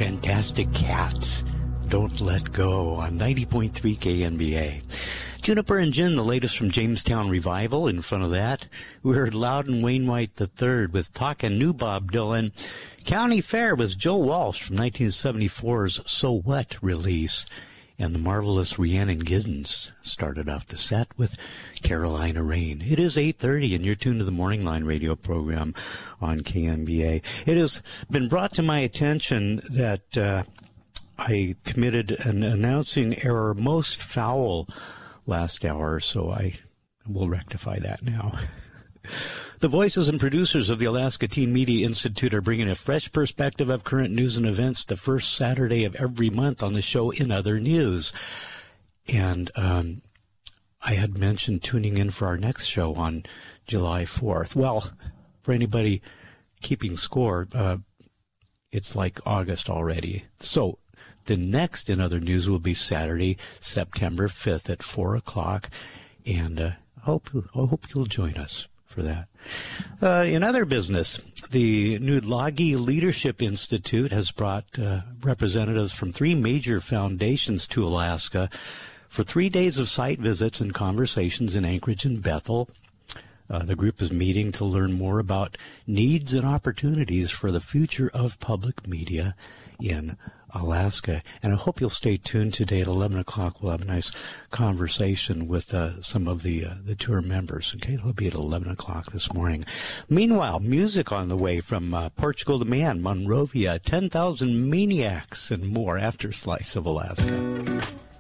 Fantastic Cats, Don't Let Go on 90.3 KNBA. Juniper and Gin, the latest from Jamestown Revival. In front of that, we heard Loudon Wainwright III with Talkin' New Bob Dylan. County Fair was Joe Walsh from 1974's So What release. And the marvelous Rhiannon Giddens started off the set with Carolina Rain. It is 8:30, and you're tuned to the Morning Line radio program on KNBA. It has been brought to my attention that I committed an announcing error most foul last hour, so I will rectify that now. The voices and producers of the Alaska Teen Media Institute are bringing a fresh perspective of current news and events the first Saturday of every month on the show In Other News. And I had mentioned tuning in for our next show on July 4th. Well, for anybody keeping score, it's like August already. So the next In Other News will be Saturday, September 5th at 4 o'clock. And I hope you'll join us for that. In other business, the Nudlagi Leadership Institute has brought representatives from 3 major foundations to Alaska for 3 days of site visits and conversations in Anchorage and Bethel. The group is meeting to learn more about needs and opportunities for the future of public media in Alaska. And I hope you'll stay tuned today at 11 o'clock. We'll have a nice conversation with some of the tour members. Okay, it'll be at 11 o'clock this morning. Meanwhile, music on the way from Portugal the Man, Monrovia, 10,000 Maniacs, and more after Slice of Alaska.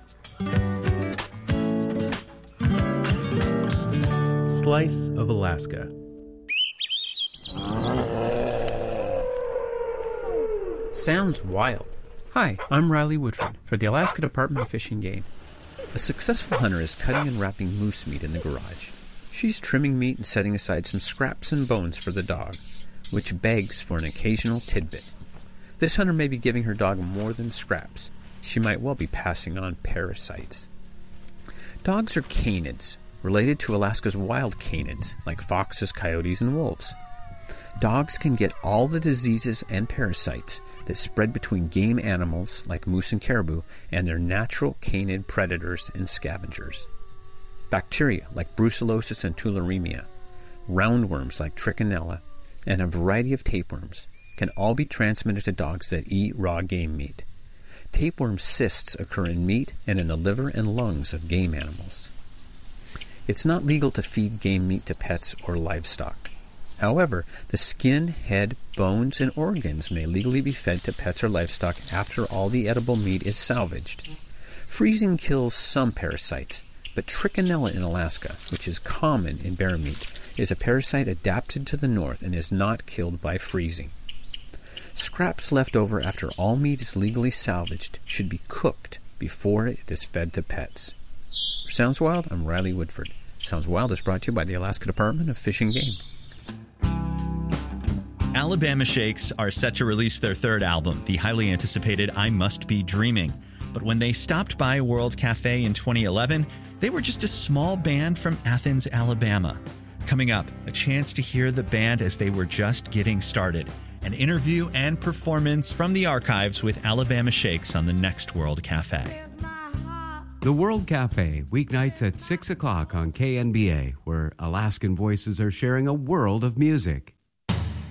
Slice of Alaska. Sounds wild. Hi, I'm Riley Woodford for the Alaska Department of Fish and Game. A successful hunter is cutting and wrapping moose meat in the garage. She's trimming meat and setting aside some scraps and bones for the dog, which begs for an occasional tidbit. This hunter may be giving her dog more than scraps. She might well be passing on parasites. Dogs are canids, related to Alaska's wild canids, like foxes, coyotes, and wolves. Dogs can get all the diseases and parasites that spread between game animals like moose and caribou and their natural canid predators and scavengers. Bacteria like brucellosis and tularemia, roundworms like trichinella, and a variety of tapeworms can all be transmitted to dogs that eat raw game meat. Tapeworm cysts occur in meat and in the liver and lungs of game animals. It's not legal to feed game meat to pets or livestock. However, the skin, head, bones, and organs may legally be fed to pets or livestock after all the edible meat is salvaged. Freezing kills some parasites, but trichinella in Alaska, which is common in bear meat, is a parasite adapted to the north and is not killed by freezing. Scraps left over after all meat is legally salvaged should be cooked before it is fed to pets. For Sounds Wild, I'm Riley Woodford. Sounds Wild is brought to you by the Alaska Department of Fish and Game. Alabama Shakes are set to release their third album, the highly anticipated I Must Be Dreaming. But when they stopped by World Cafe in 2011, they were just a small band from Athens, Alabama. Coming up, a chance to hear the band as they were just getting started. An interview and performance from the archives with Alabama Shakes on the next World Cafe. The World Cafe, weeknights at 6 o'clock on KNBA, where Alaskan voices are sharing a world of music.